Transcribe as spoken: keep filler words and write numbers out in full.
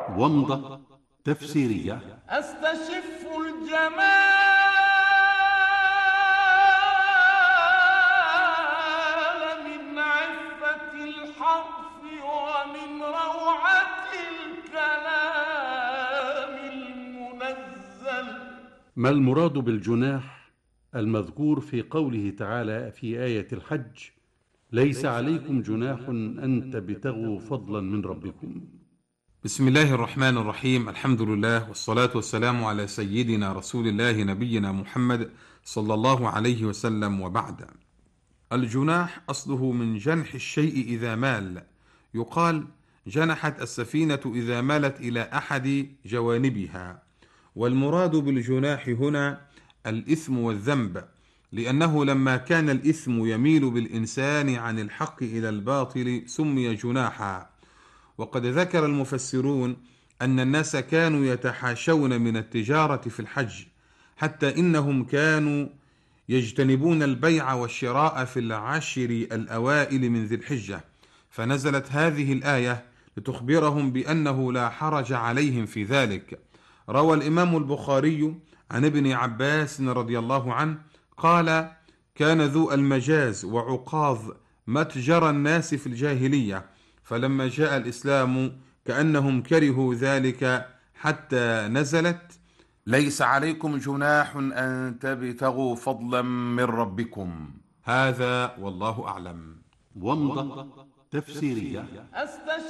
ومضة تفسيرية. أستشف الجمال من عفة الحرف ومن روعة الكلام المنزل. ما المراد بالجناح المذكور في قوله تعالى في آية الحج: ليس عليكم جناح أن تبتغوا فضلا من ربكم؟ بسم الله الرحمن الرحيم. الحمد لله والصلاة والسلام على سيدنا رسول الله نبينا محمد صلى الله عليه وسلم، وبعد. الجناح أصله من جنح الشيء إذا مال، يقال جنحت السفينة إذا مالت إلى أحد جوانبها. والمراد بالجناح هنا الإثم والذنب، لأنه لما كان الإثم يميل بالإنسان عن الحق إلى الباطل سمي جناحا. وقد ذكر المفسرون أن الناس كانوا يتحاشون من التجارة في الحج، حتى إنهم كانوا يجتنبون البيع والشراء في العشر الأوائل من ذي الحجة، فنزلت هذه الآية لتخبرهم بأنه لا حرج عليهم في ذلك. روى الإمام البخاري عن ابن عباس رضي الله عنه قال: كان ذو المجاز وعقاظ متجر الناس في الجاهلية، فلما جاء الإسلام كأنهم كرهوا ذلك حتى نزلت: ليس عليكم جناح أن تبتغوا فضلا من ربكم. هذا والله أعلم. ومضة تفسيرية.